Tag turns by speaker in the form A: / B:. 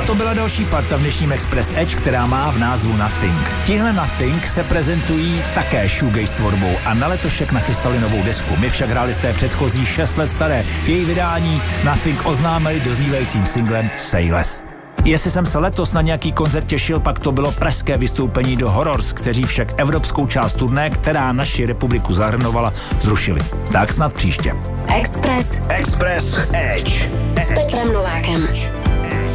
A: to byla další parta v dnešním Express Edge, která má v názvu Nothing. Tihle Nothing se prezentují také shoegaze tvorbou a na letošek nachystali novou desku. My však hráli z té předchozí 6 let staré. Její vydání Nothing oznámili doznívajícím singlem Say Less. Jestli jsem se letos na nějaký koncert těšil, pak to bylo pražské vystoupení do Horrors, kteří však evropskou část turné, která naši republiku zahrnovala, zrušili. Tak snad příště.
B: Express Edge s Petrem Novákem.